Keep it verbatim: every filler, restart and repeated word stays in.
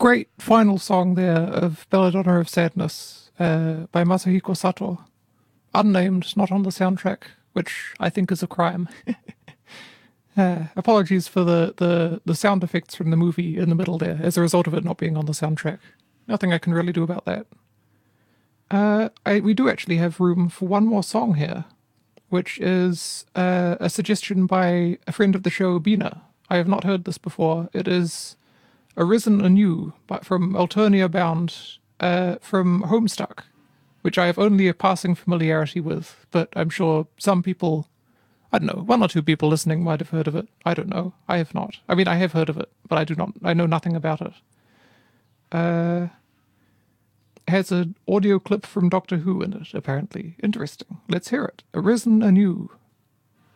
great final song there of Belladonna of Sadness uh, by Masahiko Sato. Unnamed, not on the soundtrack, which I think is a crime. uh, apologies for the, the, the sound effects from the movie in the middle there as a result of it not being on the soundtrack. Nothing I can really do about that. Uh, I, we do actually have room for one more song here, which is uh, a suggestion by a friend of the show, Bina. I have not heard this before. It is Arisen Anew, but from Alternia Bound, uh, from Homestuck, which I have only a passing familiarity with, but I'm sure some people, I don't know, one or two people listening might have heard of it. I don't know. I have not. I mean, I have heard of it, but I do not, I know nothing about it. Uh, has an audio clip from Doctor Who in it, apparently. Interesting. Let's hear it. Arisen Anew.